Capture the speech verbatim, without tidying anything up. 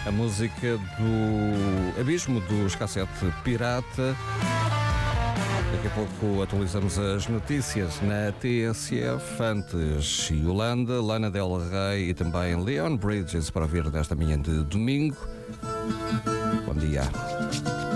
A música do Abismo dos Cassete Pirata. Daqui a pouco atualizamos as notícias na T S F. Antes, Yolanda, Lana Del Rey e também Leon Bridges para ouvir nesta manhã de domingo. Bom dia.